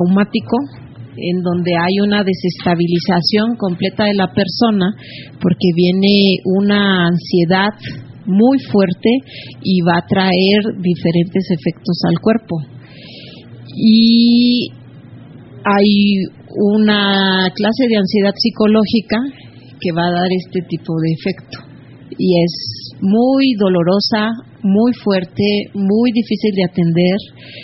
traumático, en donde hay una desestabilización completa de la persona, porque viene una ansiedad muy fuerte y va a traer diferentes efectos al cuerpo. Y hay una clase de ansiedad psicológica que va a dar este tipo de efecto, y es muy dolorosa, muy fuerte, muy difícil de atender.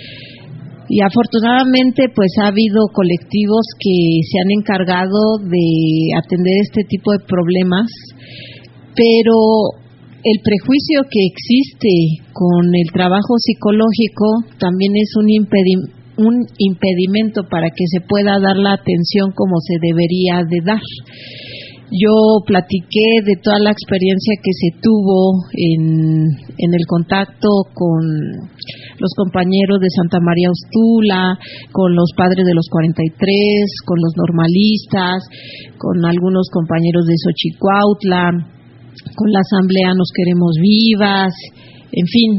Y afortunadamente pues ha habido colectivos que se han encargado de atender este tipo de problemas, pero el prejuicio que existe con el trabajo psicológico también es un impedimento para que se pueda dar la atención como se debería de dar. Yo platiqué de toda la experiencia que se tuvo en el contacto con los compañeros de Santa María Ustula, con los padres de los 43, con los normalistas, con algunos compañeros de Xochicuautla, con la Asamblea Nos Queremos Vivas, en fin.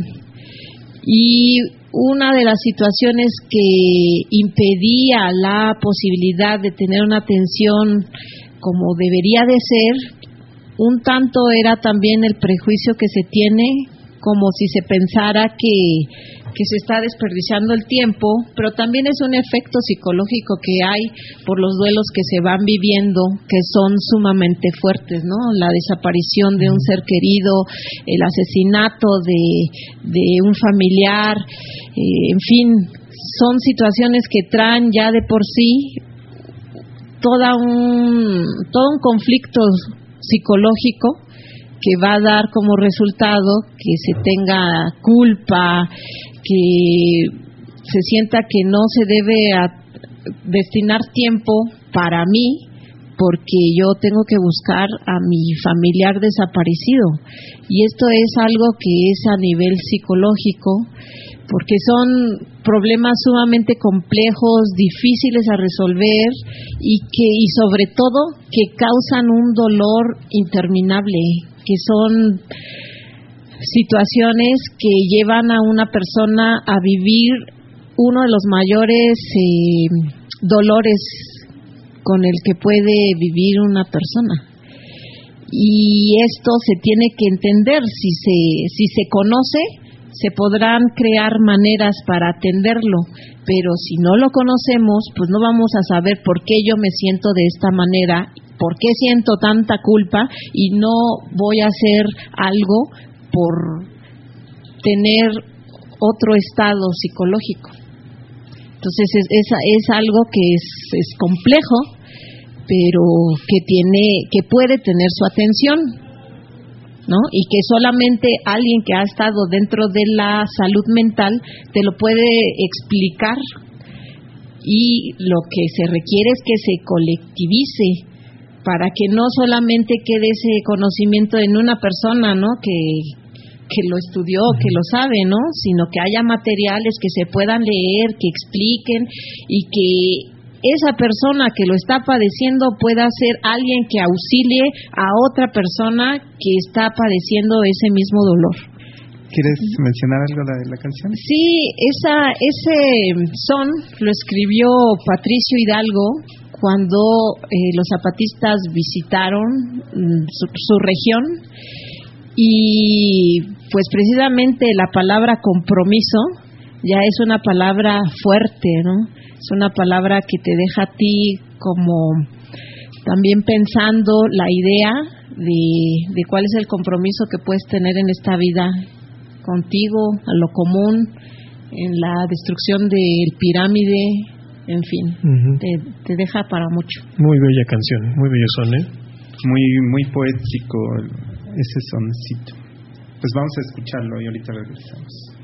Y una de las situaciones que impedía la posibilidad de tener una atención como debería de ser, un tanto era también el prejuicio que se tiene, como si se pensara que se está desperdiciando el tiempo, pero también es un efecto psicológico que hay por los duelos que se van viviendo, que son sumamente fuertes, ¿no? La desaparición de un ser querido, el asesinato de un familiar, en fin, son situaciones que traen ya de por sí todo un conflicto psicológico que va a dar como resultado que se tenga culpa, que se sienta que no se debe destinar tiempo para mí, porque yo tengo que buscar a mi familiar desaparecido. Y esto es algo que es a nivel psicológico, porque son problemas sumamente complejos, difíciles a resolver y sobre todo que causan un dolor interminable, que son situaciones que llevan a una persona a vivir uno de los mayores dolores con el que puede vivir una persona. Y esto se tiene que entender. Si se conoce, se podrán crear maneras para atenderlo, pero si no lo conocemos, pues no vamos a saber por qué yo me siento de esta manera, por qué siento tanta culpa, y no voy a hacer algo por tener otro estado psicológico. Entonces es algo que es complejo, pero que puede tener su atención, ¿no? Y que solamente alguien que ha estado dentro de la salud mental te lo puede explicar, y lo que se requiere es que se colectivice para que no solamente quede ese conocimiento en una persona, ¿no? Que lo estudió, que lo sabe, ¿no? Sino que haya materiales que se puedan leer, que expliquen, y que esa persona que lo está padeciendo pueda ser alguien que auxilie a otra persona que está padeciendo ese mismo dolor. ¿Quieres mencionar algo de la canción? Sí, ese son lo escribió Patricio Hidalgo cuando los zapatistas visitaron su región, y pues precisamente la palabra compromiso ya es una palabra fuerte, ¿no? Es una palabra que te deja a ti como también pensando la idea de cuál es el compromiso que puedes tener en esta vida contigo, a lo común, en la destrucción del pirámide, en fin, te deja para mucho. Muy bella canción, muy bello son, ¿eh? Muy poético ese soncito. Pues vamos a escucharlo y ahorita regresamos.